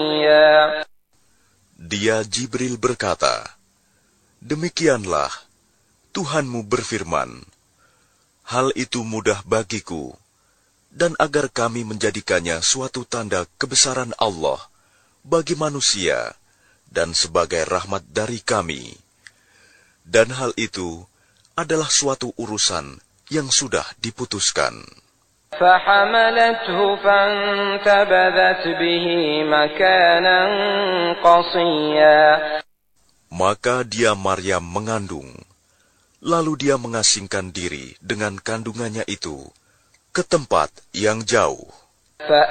Dia Jibril berkata, "Demikianlah, Tuhanmu berfirman, hal itu mudah bagiku, dan agar kami menjadikannya suatu tanda kebesaran Allah bagi manusia dan sebagai rahmat dari kami. Dan hal itu adalah suatu urusan yang sudah diputuskan." فحملته فانتبذت به مكانا قصيا. Maka dia Maryam mengandung, lalu dia mengasingkan diri dengan kandungannya itu ke tempat yang jauh.